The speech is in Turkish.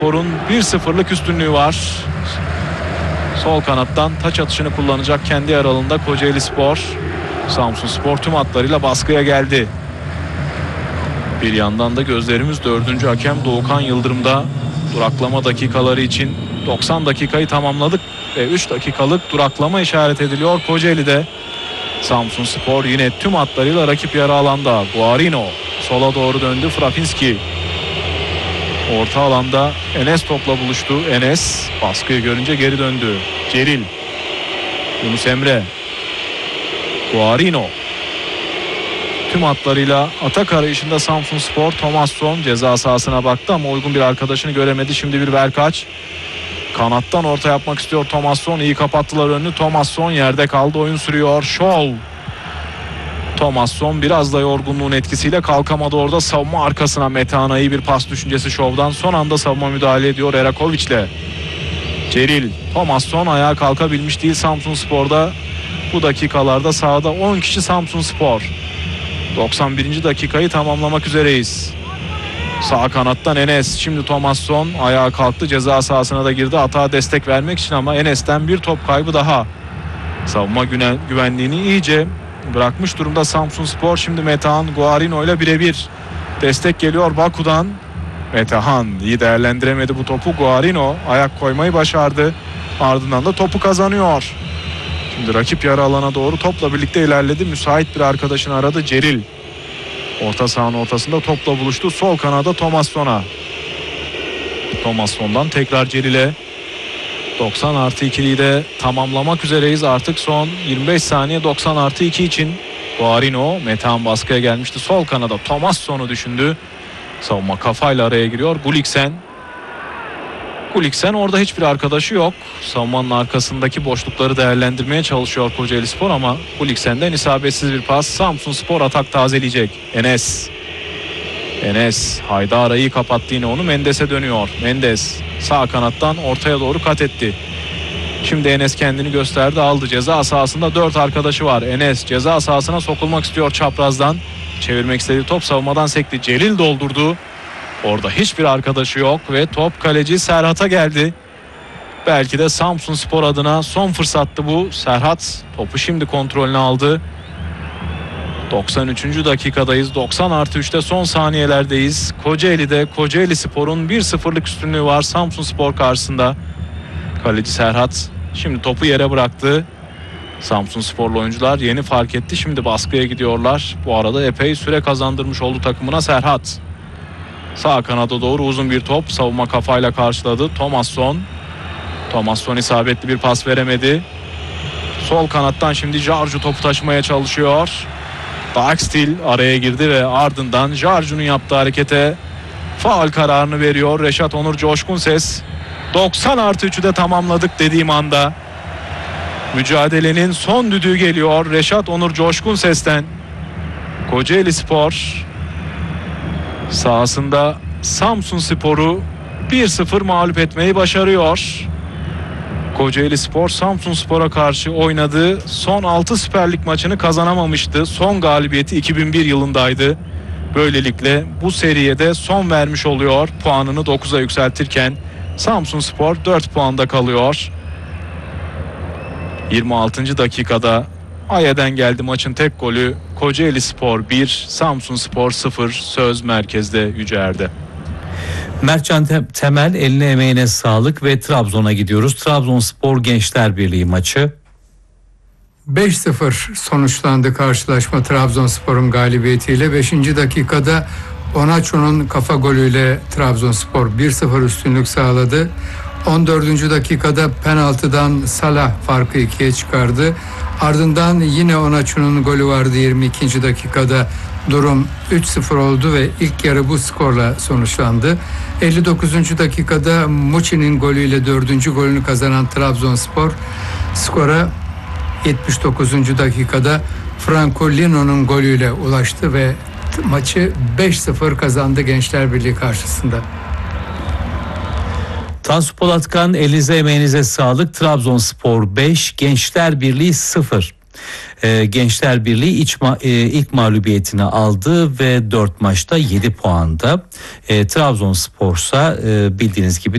Spor'un 1-0'lık üstünlüğü var. Sol kanattan taç atışını kullanacak kendi aralığında Kocaeli Spor. Samsunspor tüm hatlarıyla baskıya geldi. Bir yandan da gözlerimiz 4. hakem Doğukan Yıldırım'da. Duraklama dakikaları için 90 dakikayı tamamladık ve 3 dakikalık duraklama işaret ediliyor Kocaeli'de. Samsunspor yine tüm hatlarıyla rakip yarı alanda. Guarino sola doğru döndü. Frapinski orta alanda Enes topla buluştu. Enes baskıyı görünce geri döndü. Celil, Yunus Emre, Guarino tüm hatlarıyla atak arayışında Samsunspor. Thomasson ceza sahasına baktı ama uygun bir arkadaşını göremedi. Şimdi bir Berkaç kanattan orta yapmak istiyor Thomasson. İyi kapattılar önünü. Thomasson yerde kaldı. Oyun sürüyor. Şol. Thomasson biraz da yorgunluğun etkisiyle kalkamadı orada. Savunma arkasına Metehan'a iyi bir pas düşüncesi Şov'dan. Son anda savunma müdahale ediyor Erakovic'le. Celil. Thomasson ayağa kalkabilmiş değil Samsunspor'da. Bu dakikalarda sahada 10 kişi Samsunspor. 91. dakikayı tamamlamak üzereyiz. Sağ kanattan Enes. Şimdi Thomasson ayağa kalktı. Ceza sahasına da girdi. Atağa destek vermek için ama Enes'ten bir top kaybı daha. Savunma güvenliğini iyice bırakmış durumda Samsunspor. Şimdi Metehan Guarino ile birebir. Destek geliyor Baku'dan. Metehan iyi değerlendiremedi bu topu. Guarino ayak koymayı başardı. Ardından da topu kazanıyor. Şimdi rakip yarı alana doğru topla birlikte ilerledi. Müsait bir arkadaşını aradı. Celil. Orta sahanın ortasında topla buluştu. Sol kanada Thomasson'a. Thomasson'dan tekrar Celil'e. 90+2'liyi de tamamlamak üzereyiz. Artık son 25 saniye 90+2 için. Guarino, Metehan baskıya gelmişti. Sol kanada Thomasson'u düşündü. Savunma kafayla araya giriyor. Gulliksen orada hiçbir arkadaşı yok. Savunmanın arkasındaki boşlukları değerlendirmeye çalışıyor Kocaelispor ama Gulliksen'den isabetsiz bir pas. Samsunspor atak tazeleyecek. Enes Haydar iyi kapattı yine onu. Mendes'e dönüyor. Mendes sağ kanattan ortaya doğru kat etti. Şimdi Enes kendini gösterdi, aldı. Ceza sahasında 4 arkadaşı var. Enes ceza sahasına sokulmak istiyor çaprazdan. Çevirmek istediği top savunmadan sekti. Celil doldurdu. Orada hiçbir arkadaşı yok ve top kaleci Serhat'a geldi. Belki de Samsunspor adına son fırsattı bu. Serhat topu şimdi kontrolüne aldı. 93. dakikadayız. 90+3'te son saniyelerdeyiz. Kocaeli'de Kocaelispor'un 1-0'lık üstünlüğü var Samsunspor karşısında. Kaleci Serhat şimdi topu yere bıraktı. Samsunsporlu oyuncular yeni fark etti. Şimdi baskıya gidiyorlar. Bu arada epey süre kazandırmış oldu takımına Serhat. Sağ kanada doğru uzun bir top. Savunma kafayla karşıladı. Thomasson isabetli bir pas veremedi. Sol kanattan şimdi Jarju topu taşımaya çalışıyor. Daxtil araya girdi ve ardından Jarju'nun yaptığı harekete faul kararını veriyor Reşat Onur Coşkunses. 90+3'ü de tamamladık dediğim anda. Mücadelenin son düdüğü geliyor Reşat Onur Coşkunses'ten. Kocaelispor sahasında Samsunspor'u 1-0 mağlup etmeyi başarıyor. Kocaelispor Samsunspor'a karşı oynadığı son 6 Süper Lig maçını kazanamamıştı. Son galibiyeti 2001 yılındaydı. Böylelikle bu seriye de son vermiş oluyor. Puanını 9'a yükseltirken Samsunspor 4 puanda kalıyor. 26. dakikada Aya'dan geldi maçın tek golü. Kocaelispor 1, Samsunspor 0. Söz merkezde Yüceer'de. Mertcan Temel, eline emeğine sağlık ve Trabzon'a gidiyoruz. Trabzonspor Gençler Birliği maçı. 5-0 sonuçlandı karşılaşma Trabzonspor'un galibiyetiyle. 5. dakikada Onaçu'nun kafa golüyle Trabzonspor 1-0 üstünlük sağladı. 14. dakikada penaltıdan Salah farkı 2'ye çıkardı. Ardından yine Onaçu'nun golü vardı 22. dakikada. Durum 3-0 oldu ve ilk yarı bu skorla sonuçlandı. 59. dakikada Muçi'nin golüyle 4. golünü kazanan Trabzonspor skora 79. dakikada Franco Lino'nun golüyle ulaştı ve maçı 5-0 kazandı Gençler Birliği karşısında. Tansu Polatkan, elinize emeğinize sağlık. Trabzonspor 5, Gençler Birliği 0. Gençler Birliği ilk mağlubiyetini aldı ve 4 maçta 7 puanda. Trabzonspor ise bildiğiniz gibi